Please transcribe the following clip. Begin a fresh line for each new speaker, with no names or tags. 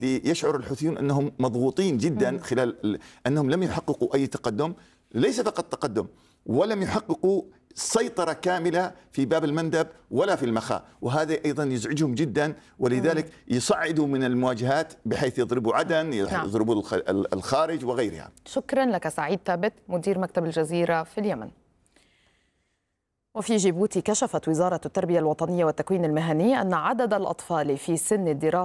يشعر الحوثيون أنهم مضغوطين جدا خلال أنهم لم يحققوا أي تقدم، ليس فقط تقدم، ولم يحققوا سيطرة كاملة في باب المندب ولا في المخا، وهذا أيضا يزعجهم جدا، ولذلك يصعدوا من المواجهات بحيث يضربوا عدن، يضربوا الخارج وغيرها.
شكرا لك سعيد ثابت مدير مكتب الجزيرة في اليمن. وفي جيبوتي كشفت وزارة التربية الوطنية والتكوين المهني أن عدد الأطفال في سن الدراسة